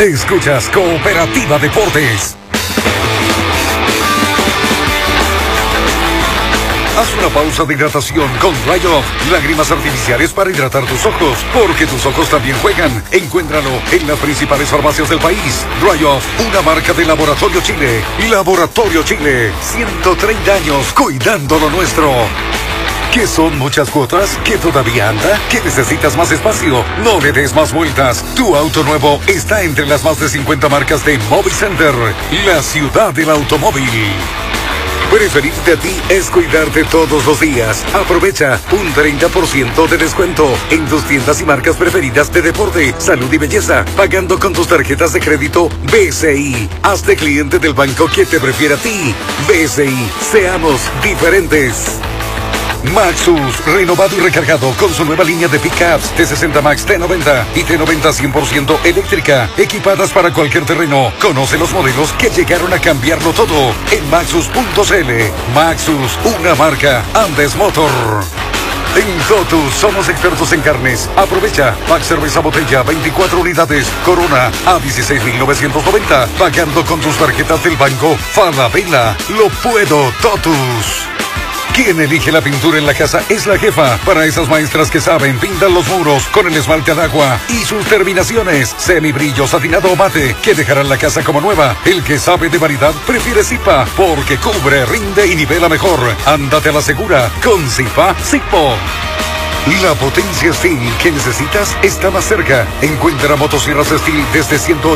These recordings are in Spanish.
Escuchas Cooperativa Deportes. Haz una pausa de hidratación con Dry Off, lágrimas artificiales para hidratar tus ojos, porque tus ojos también juegan. Encuéntralo en las principales farmacias del país. Dry Off, una marca de Laboratorio Chile. Laboratorio Chile, 130 años cuidando lo nuestro. ¿Qué son muchas cuotas? ¿Que todavía anda? ¿Que necesitas más espacio? No le des más vueltas. Tu auto nuevo está entre las más de 50 marcas de Mobile Center, la ciudad del automóvil. Preferirte a ti es cuidarte todos los días. Aprovecha un 30% de descuento en tus tiendas y marcas preferidas de deporte, salud y belleza, pagando con tus tarjetas de crédito BCI. Hazte cliente del banco que te prefiera a ti. BCI, seamos diferentes. Maxus, renovado y recargado con su nueva línea de pickups T60 Max, T90 y T90 100% eléctrica, equipadas para cualquier terreno. Conoce los modelos que llegaron a cambiarlo todo en Maxus.cl. Maxus, una marca Andes Motor. En Totus somos expertos en carnes. Aprovecha. Pack cerveza botella 24 unidades. Corona a 16.990. Pagando con tus tarjetas del banco Falabella. Lo puedo, Totus. Quien elige la pintura en la casa es la jefa. Para esas maestras que saben, pintan los muros con el esmalte al agua y sus terminaciones, semibrillo, satinado o mate, que dejarán la casa como nueva. El que sabe de variedad prefiere Zipa, porque cubre, rinde y nivela mejor. Ándate a la segura con Zipa Zippo. La potencia Steel que necesitas está más cerca. Encuentra motosierras Steel desde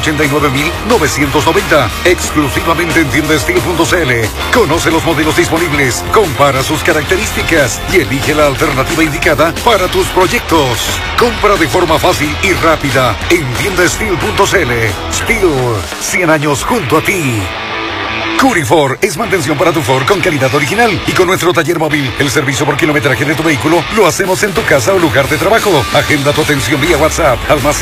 189.990. Exclusivamente en tiendasteel.cl. Conoce los modelos disponibles, compara sus características y elige la alternativa indicada para tus proyectos. Compra de forma fácil y rápida en tiendasteel.cl. Steel, 100 años junto a ti. Curifor es mantención para tu Ford con calidad original, y con nuestro taller móvil, el servicio por kilometraje de tu vehículo, lo hacemos en tu casa o lugar de trabajo. Agenda tu atención vía WhatsApp al más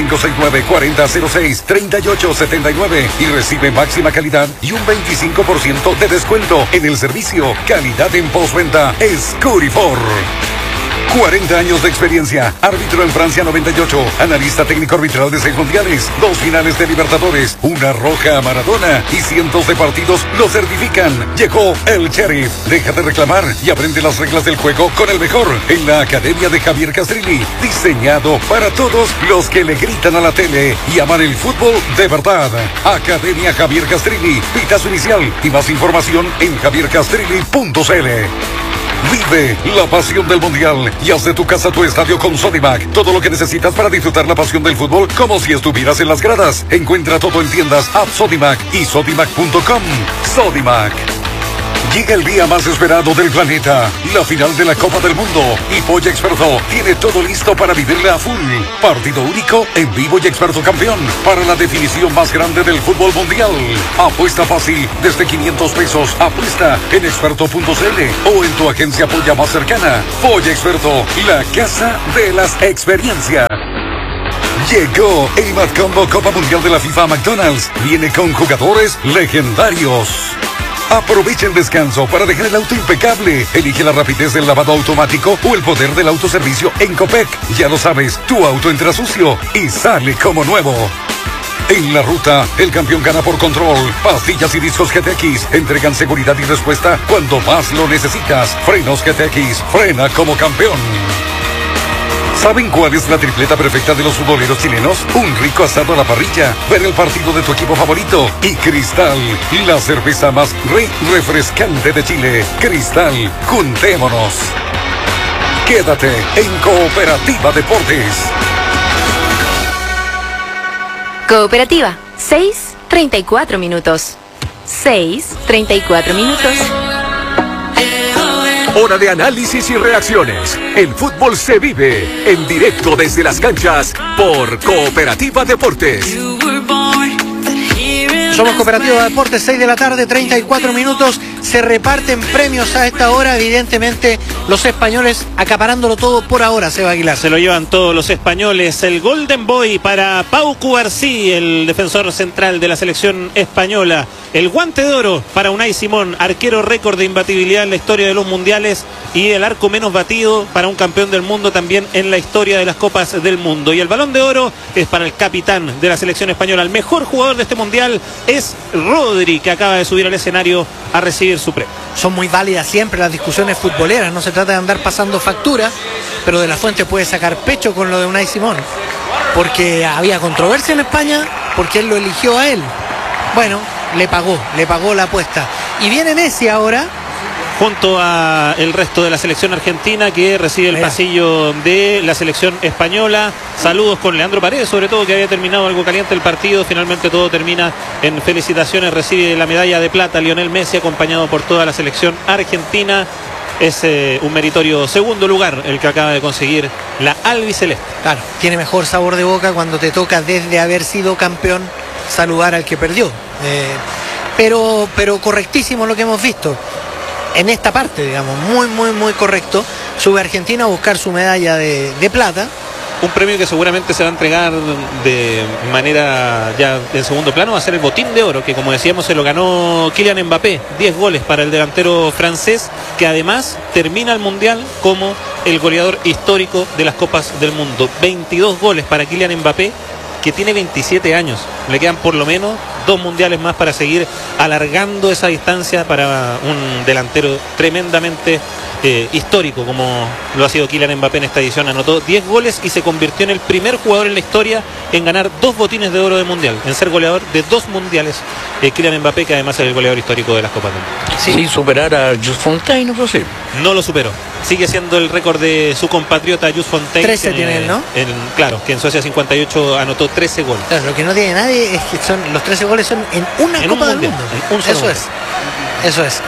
569-4006-3879 y recibe máxima calidad y un 25% de descuento en el servicio. Calidad en postventa es Curifor. 40 años de experiencia. Árbitro en Francia 98. Analista técnico arbitral de 6 mundiales. 2 finales de Libertadores. Una roja a Maradona. Y cientos de partidos lo certifican. Llegó el Sheriff. Deja de reclamar y aprende las reglas del juego con el mejor en la Academia de Javier Castrilli. Diseñado para todos los que le gritan a la tele y aman el fútbol de verdad. Academia Javier Castrilli. Pitazo inicial y más información en javiercastrilli.cl. Vive la pasión del Mundial y haz de tu casa tu estadio con Sodimac. Todo lo que necesitas para disfrutar la pasión del fútbol como si estuvieras en las gradas. Encuentra todo en tiendas App Sodimac y sodimac.com. Sodimac. Llega el día más esperado del planeta, la final de la Copa del Mundo, y Polla Experto tiene todo listo para vivirla a full. Partido único, en vivo y experto campeón, para la definición más grande del fútbol mundial. Apuesta fácil, desde 500 pesos, apuesta en experto.cl o en tu agencia Polla más cercana. Polla Experto, la casa de las experiencias. Llegó el Mad Combo Copa Mundial de la FIFA a McDonald's. Viene con jugadores legendarios. Aprovecha el descanso para dejar el auto impecable. Elige la rapidez del lavado automático o el poder del autoservicio en Copec. Ya lo sabes, tu auto entra sucio y sale como nuevo. En la ruta, el campeón gana por control. Pastillas y discos GTX entregan seguridad y respuesta cuando más lo necesitas. Frenos GTX, frena como campeón. ¿Saben cuál es la tripleta perfecta de los futboleros chilenos? Un rico asado a la parrilla, ver el partido de tu equipo favorito y Cristal, la cerveza más refrescante de Chile. Cristal, juntémonos. Quédate en Cooperativa Deportes. Cooperativa, 6:34 minutos. 6:34 minutos. Hora de análisis y reacciones. El fútbol se vive en directo desde las canchas por Cooperativa Deportes. Somos Cooperativa Deportes, 6 de la tarde, 34 minutos. se reparten premios a esta hora, evidentemente los españoles acaparándolo todo por ahora, Seba Aguilar. Se lo llevan todos los españoles. El Golden Boy para Pau Cubarsí, el defensor central de la selección española. El Guante de Oro para Unai Simón, arquero récord de imbatibilidad en la historia de los mundiales, y el arco menos batido para un campeón del mundo también en la historia de las Copas del Mundo. Y el Balón de Oro es para el capitán de la selección española. El mejor jugador de este mundial es Rodri, que acaba de subir al escenario a recibir su premio. Son muy válidas siempre las discusiones futboleras, no se trata de andar pasando factura, pero De la Fuente puede sacar pecho con lo de Unai Simón, porque había controversia en España, porque él lo eligió a él. Bueno, le pagó la apuesta. Y viene Messi ahora, junto a el resto de la selección argentina, que recibe el pasillo de la selección española. Saludos con Leandro Paredes, sobre todo, que había terminado algo caliente el partido. Finalmente todo termina en felicitaciones. Recibe la medalla de plata Lionel Messi, acompañado por toda la selección argentina. Es un meritorio segundo lugar el que acaba de conseguir la albiceleste. Claro, tiene mejor sabor de boca cuando te toca, desde haber sido campeón, saludar al que perdió. Pero correctísimo lo que hemos visto en esta parte, digamos, muy correcto. Sube Argentina a buscar su medalla de plata. Un premio que seguramente se va a entregar de manera ya en segundo plano, va a ser el Botín de Oro, que como decíamos se lo ganó Kylian Mbappé. 10 goles para el delantero francés, que además termina el Mundial como el goleador histórico de las Copas del Mundo. 22 goles para Kylian Mbappé, que tiene 27 años. Le quedan por lo menos 2 mundiales más para seguir alargando esa distancia para un delantero tremendamente histórico como lo ha sido Kylian Mbappé en esta edición. Anotó 10 goles y se convirtió en el primer jugador en la historia en ganar 2 botines de oro de mundial, en ser goleador de 2 mundiales. Kylian Mbappé, que además es el goleador histórico de las Copas del Mundo. Sí. Sin superar a Jules Fontaine, no posible. No lo superó. Sigue siendo el récord de su compatriota Jules Fontaine. 13 tiene él, ¿no? Claro, que en Suecia 58 anotó 13 goles. Claro, lo que no tiene nadie es que los 13 goles son en una Copa del Mundo. Eso es.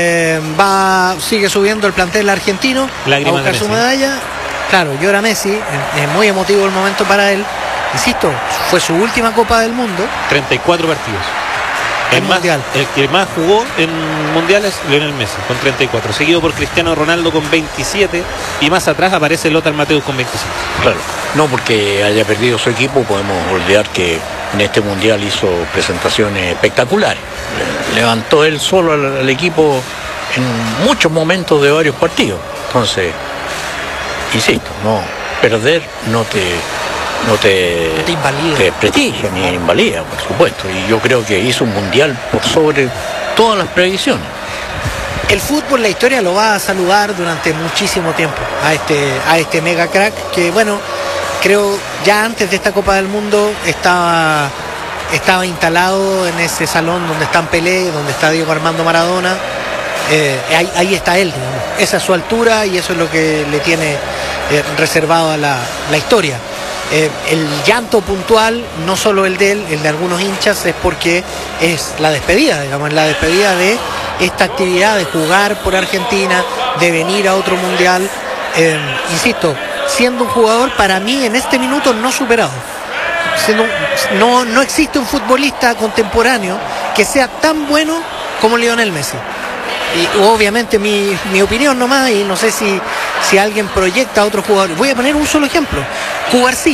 Sigue subiendo el plantel argentino. Lágrimas a buscar de su Messi. medalla. Claro, llora Messi. Es muy emotivo el momento para él. Insisto, fue su última Copa del Mundo. 34 partidos. El que más jugó en mundiales, Lionel Messi, con 34, seguido por Cristiano Ronaldo con 27, y más atrás aparece Lothar Matthäus con 25. Claro, no porque haya perdido su equipo, podemos olvidar que en este mundial hizo presentaciones espectaculares. Levantó él solo al equipo en muchos momentos de varios partidos. Entonces, insisto, no, perder no te invalida, te prestigia ni invalida, por supuesto. Y yo creo que hizo un mundial por sobre todas las previsiones. El fútbol, la historia lo va a saludar durante muchísimo tiempo a este mega crack, que bueno, creo ya antes de esta Copa del Mundo estaba instalado en ese salón donde están Pelé, donde está Diego Armando Maradona. Ahí está él, digamos. Esa es su altura y eso es lo que le tiene reservado a la historia. El llanto puntual, no solo el de él, el de algunos hinchas, es porque es la despedida, digamos, la despedida de esta actividad de jugar por Argentina, de venir a otro mundial. Insisto, siendo un jugador para mí en este minuto no superado. No existe un futbolista contemporáneo que sea tan bueno como Lionel Messi. Y obviamente mi opinión nomás, y no sé si alguien proyecta a otro jugador. Voy a poner un solo ejemplo. Cubarsí.